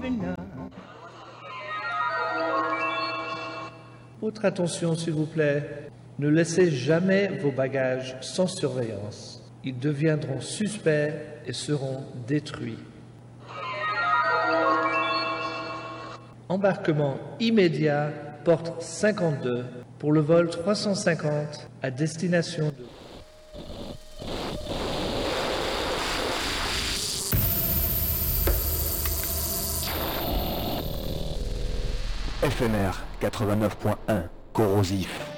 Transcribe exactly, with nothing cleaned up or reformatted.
Votre attention, s'il vous plaît. Ne laissez jamais vos bagages sans surveillance. Ils deviendront suspects et seront détruits. Embarquement immédiat, porte cinquante-deux, pour le vol trois cent cinquante à destination de... F M R quatre-vingt-neuf point un, corrosif.